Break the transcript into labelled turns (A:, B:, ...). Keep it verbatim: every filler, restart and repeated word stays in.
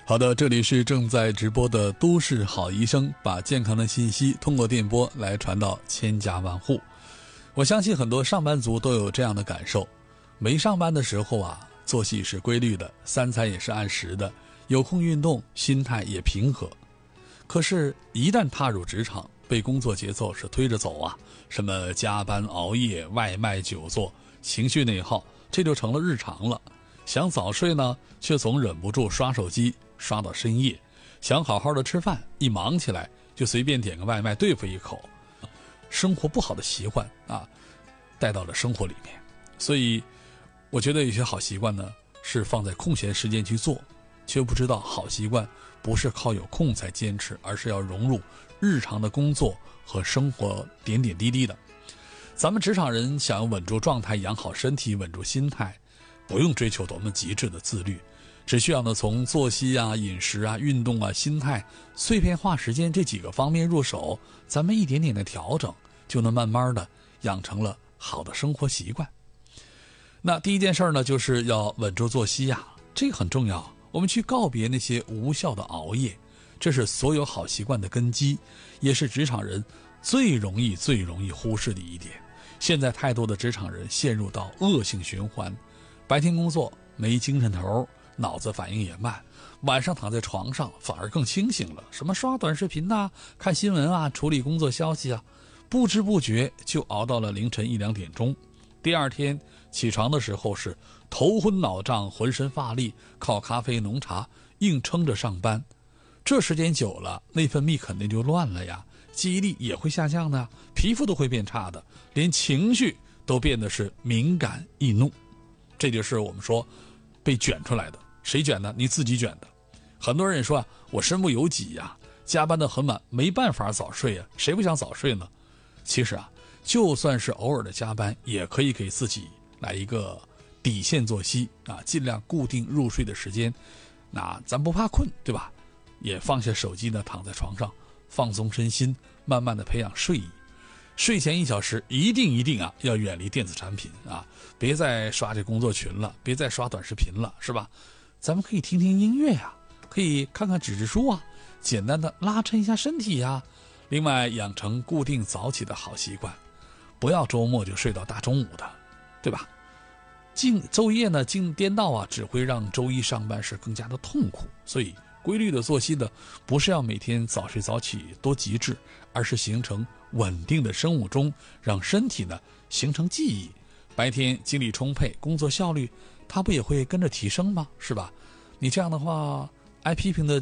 A: 好的，这里是正在直播的都市好医生，把健康的信息通过电波来传到千家万户。我相信很多上班族都有这样的感受，没上班的时候啊，作息是规律的，三餐也是按时的，有空运动，心态也平和。可是一旦踏入职场，被工作节奏是推着走啊，什么加班熬夜、外卖久坐、情绪内耗，这就成了日常了。想早睡呢，却总忍不住刷手机刷到深夜，想好好的吃饭，一忙起来就随便点个外卖对付一口，生活不好的习惯啊带到了生活里面。所以我觉得有些好习惯呢是放在空闲时间去做，却不知道好习惯不是靠有空才坚持，而是要融入日常的工作和生活点点滴滴的。咱们职场人想要稳住状态，养好身体，稳住心态，不用追求多么极致的自律，只需要呢从作息啊、饮食啊、运动啊、心态、碎片化时间这几个方面入手，咱们一点点的调整，就能慢慢的养成了好的生活习惯。那第一件事呢，就是要稳住作息啊，这个很重要。我们去告别那些无效的熬夜，这是所有好习惯的根基，也是职场人最容易最容易忽视的一点。现在太多的职场人陷入到恶性循环，白天工作没精神头，脑子反应也慢，晚上躺在床上反而更清醒了，什么刷短视频啊、看新闻啊、处理工作消息啊，不知不觉就熬到了凌晨一两点钟。第二天起床的时候是头昏脑胀，浑身乏力，靠咖啡浓茶硬撑着上班。这时间久了，内分泌肯定就乱了呀，记忆力也会下降的，皮肤都会变差的，连情绪都变得是敏感易怒。这就是我们说被卷出来的。谁卷的？你自己卷的。很多人也说啊，我身不由己呀，加班的很晚，没办法早睡啊，谁不想早睡呢？其实啊，就算是偶尔的加班，也可以给自己来一个底线作息啊，尽量固定入睡的时间。那咱不怕困，对吧？也放下手机呢，躺在床上放松身心，慢慢的培养睡意。睡前一小时一定一定啊要远离电子产品啊，别再刷这工作群了，别再刷短视频了，是吧？咱们可以听听音乐呀、啊，可以看看纸质书啊，简单的拉伸一下身体呀、啊。另外养成固定早起的好习惯，不要周末就睡到大中午的，对吧？进昼夜呢进颠倒啊，只会让周一上班时更加的痛苦。所以规律的作息呢，不是要每天早睡早起多极致，而是形成稳定的生物钟，让身体呢形成记忆。白天精力充沛，工作效率它不也会跟着提升吗？是吧？你这样的话，挨批评的